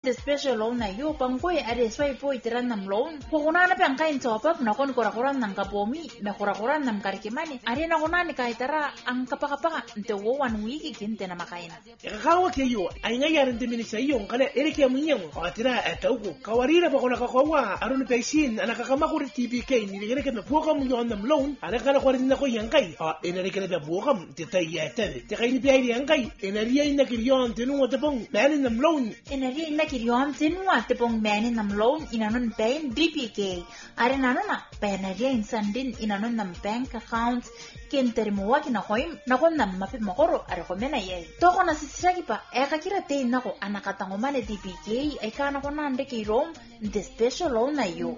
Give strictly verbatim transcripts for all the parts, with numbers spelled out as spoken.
the special loan na yo pangkoy are sway po itiran nam loan ko kuna na pang kain top up na kon kura-kuran ng kapomi na kura-kuran ng karikimani are na kuna ni kahit tara ang kapakapaka nte wo one week kinte na makain kakawa ke yo ay ngayaran de minisa yo kana ere ke munyang atira atauko kawarira ba kona kakawa aron paisin ana kakamakurit T B K ni gere ke na buka mo yon nam loan ana kana ko rin na ko yankay a ina ke na buka te tayya te te kay ni pi yankay ina riya ina kiryon tinu mo tapong manin nam loan ina riya ina kiryon tinu mo tapong manin nam loan inanon pain D P K are na na pain riya insan din inanon nam bank account kenter mo waki na koim na kon nam mapit makoro are ko mena ye to ko na sisiragi pa e ka kira te nako anakatango mane D P K ay kana ko na ande ki rom the special loan na yo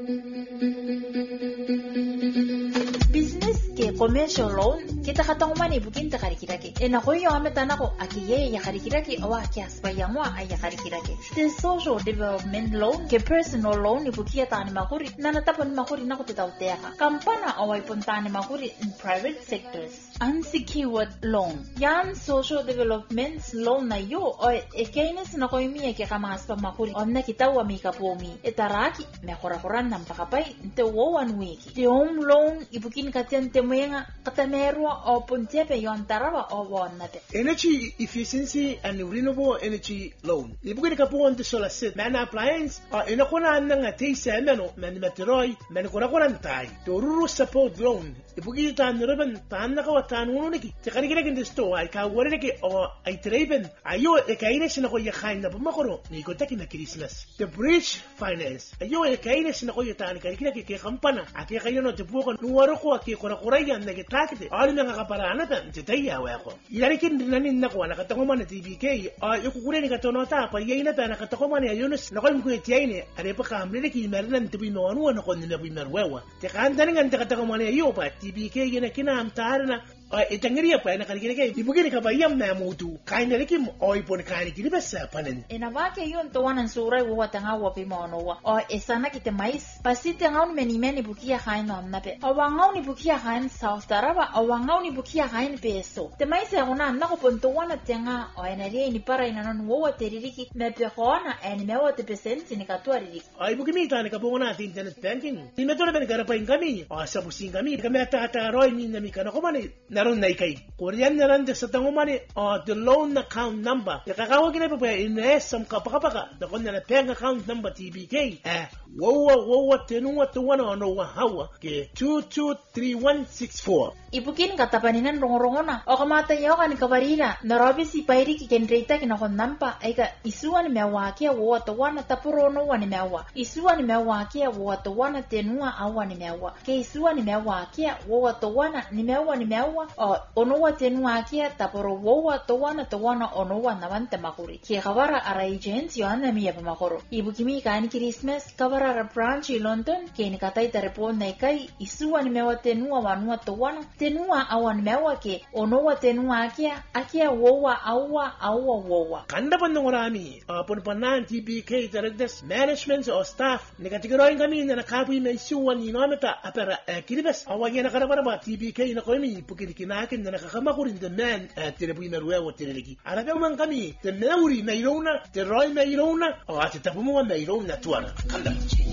business ke commercial loan kita katango mane bukin ta karikirake e na ko yo ameta nako akiye ya karikirake awa kias pa yamwa ay ya karikirake the social development loan ke personal loan ibukia ta ni makuri na natapon makuri nako titautea kampana away punta ni makuri in private sectors unsecured loan yan social development loan na yo o ekeines na ko imi ke kamas pa makuri onna kitawa mi kapomi etaraki me korakoran nam pakapay nte wo one week the home loan ibukin katente moyenga katamerwa o puntepe yon tarawa o wonate energy efficiency and renewable energy loan ibukin kapuon de solar set man appliance o inakona nanga teisa meno man meteroy man korakoran tai toruru support loan ibukin tan roben tan nakawatan uno niki tekani kile kinde sto ay ka wore niki o ay treben ayo e kaine sina ko yakhain na bumakoro ni ko taki na Christmas the bridge finance ayo e kaine sina ko yatani kali kile ke kampana ati kayo no te buko nuwaro ko ke kora koraya na ke takite ali na kaparana ta titaya wa ko yari kin nanin na ko na katango man T B K ay ko kure ni katono ta pa yina ta na katako man ayunos na ko mo tiyaine are pa kamle ki mernan tibi no anu na ko ni na bi merwewa te kan tani ngan ta katako man ayo pa T B K yena kina amtarna itangiriya pa na kalikile kay ibugin ka ba yam na mutu kain na likim o ipon kain kini basa panen ina wake yon to wanan surai wo tanga wo pi mono wa o esana kite mais pasite ngaun meni meni bukia kain no nape o wangau ni bukia kain south taraba o wangau ni bukia kain peso te mais ya una na ko ponto wana tenga o ina ri ni para ina non wo teririki me pe kona eni me wo te percent ni katwari ai bugimi ta ni ka bona internet banking ni me tole ben gara pa ingami o sabu singami kami ata ata roi ni na mi kana ko mani naron na ikay Korean na lang sa tango mani uh, the loan account number yakakawa kina pa ines sam kapakapaka na kon na peng account number T B K eh wowa wowa tenuwa tuwana no wa hawa ke two two three one six four ibukin katapaninan rongorongona o kamata yaw kan kabarina narabi si pairi ki kendreta kina kon nampa ay ka isuan mewa kia wo to wana tapuro no wani mewa isuan mewa kia wo to wana tenua awani mewa ke isuan mewa kia wo to wana ni mewa ni mewa o ono wa tenua kia tapuro wo to wana to wana ono wana wante makuri ki kabara ara agent yo ana mi pa makoro ibukimi kan Christmas kabara ra branch i London ke ni katai tarepon na kai isuan mewa tenua wanua to wana tenua awan mewa ke ono wa tenua kia akia wowa awa awa wowa kanda pandongorami apon panan T B K directors management or staff negatiroin kami na nakapoy may suwan inometa apera kiribes awagi na karabara ba T B K na kami pukirikinakin na nakakamakurin the man tinapoy na ruwa tiniliki araga man kami te meuri mayrona te roy mayrona o ati tapumo mayrona tuana kanda